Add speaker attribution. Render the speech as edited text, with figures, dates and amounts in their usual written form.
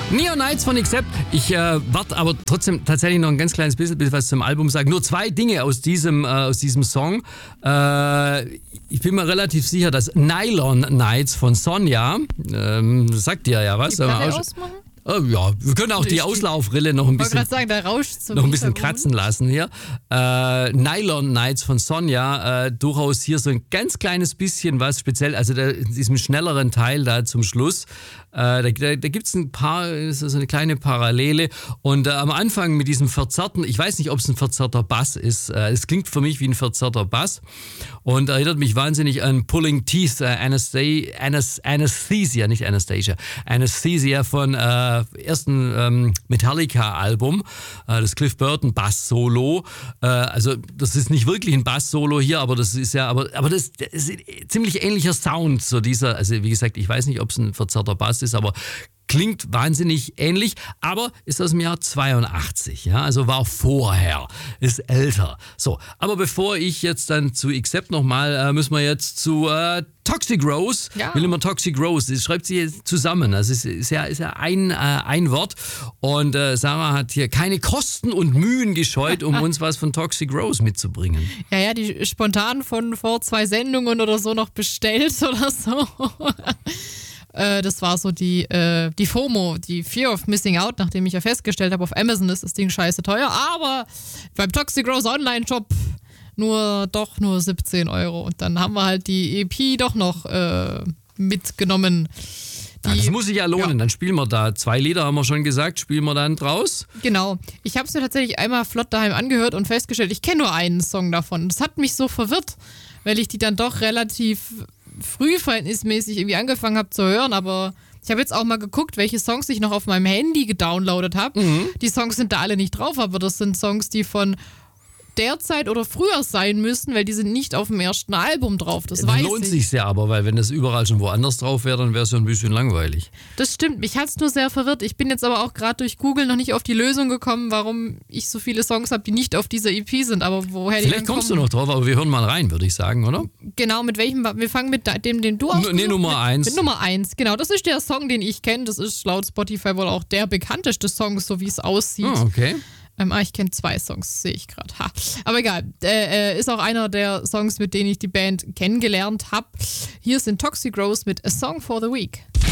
Speaker 1: Neon Nights von Accept. Ich werde aber trotzdem tatsächlich noch ein ganz kleines bisschen was zum Album sagen. Nur 2 Dinge aus diesem Song. Ich bin mir relativ sicher, dass Nylon Nights von Sonja, sagt dir ja was.
Speaker 2: Die Platte ausmachen?
Speaker 1: Ja, wir können auch die Auslaufrille noch ein bisschen,
Speaker 2: sagen, der Rausch
Speaker 1: noch ein bisschen kratzen lassen hier. Nylon Nights von Sonja, durchaus hier so ein ganz kleines bisschen was speziell, also in diesem schnelleren Teil da zum Schluss. Da gibt es ein paar, so eine kleine Parallele. Und am Anfang mit diesem verzerrten, ich weiß nicht, ob es ein verzerrter Bass ist. Es klingt für mich wie ein verzerrter Bass und erinnert mich wahnsinnig an Pulling Teeth, Anesthesia, nicht Anastasia, Anesthesia von ersten Metallica-Album, das Cliff Burton Bass-Solo. Also das ist nicht wirklich ein Bass-Solo hier, aber das ist ja, aber das ist ein ziemlich ähnlicher Sound, so dieser, also wie gesagt, ich weiß nicht, ob es ein verzerrter Bass ist, aber klingt wahnsinnig ähnlich, aber ist aus dem Jahr 82, ja, also war vorher, ist älter. So, aber bevor ich jetzt dann zu Accept nochmal, müssen wir jetzt zu Toxic Rose, William Toxic Rose, das schreibt sie jetzt zusammen, also es ist ja ein Wort und Sarah hat hier keine Kosten und Mühen gescheut, um uns was von Toxic Rose mitzubringen.
Speaker 2: Ja, die spontan von vor 2 Sendungen oder so noch bestellt oder so. Das war so die FOMO, die Fear of Missing Out, nachdem ich ja festgestellt habe, auf Amazon ist das Ding scheiße teuer, aber beim Toxic Rose Online-Shop nur 17 €. Und dann haben wir halt die EP doch noch mitgenommen.
Speaker 1: Das muss sich ja lohnen, Dann spielen wir da 2 Lieder, haben wir schon gesagt, spielen wir dann draus.
Speaker 2: Genau, ich habe es mir tatsächlich einmal flott daheim angehört und festgestellt, ich kenne nur einen Song davon. Das hat mich so verwirrt, weil ich die dann doch relativ früh verhältnismäßig irgendwie angefangen habe zu hören, aber ich habe jetzt auch mal geguckt, welche Songs ich noch auf meinem Handy gedownloadet habe. Die Songs sind da alle nicht drauf, aber das sind Songs, die von derzeit oder früher sein müssen, weil die sind nicht auf dem ersten Album drauf. Das weiß ich.
Speaker 1: Lohnt sich ja aber, weil wenn das überall schon woanders drauf wäre, dann wäre es ja ein bisschen langweilig.
Speaker 2: Das stimmt, mich hat es nur sehr verwirrt. Ich bin jetzt aber auch gerade durch Google noch nicht auf die Lösung gekommen, warum ich so viele Songs habe, die nicht auf dieser EP sind, aber woher die
Speaker 1: Vielleicht kommst du noch drauf, aber wir hören mal rein, würde ich sagen, oder?
Speaker 2: Genau, mit welchem, wir fangen mit dem, den du ausgesucht hast.
Speaker 1: Nee, Nummer 1.
Speaker 2: Mit Nummer 1, genau. Das ist der Song, den ich kenne. Das ist laut Spotify wohl auch der bekannteste Song, so wie es aussieht.
Speaker 1: Okay.
Speaker 2: Ich kenne 2 Songs, sehe ich gerade. Aber egal, ist auch einer der Songs, mit denen ich die Band kennengelernt habe. Hier sind Toxic Rose mit A Song for the Week.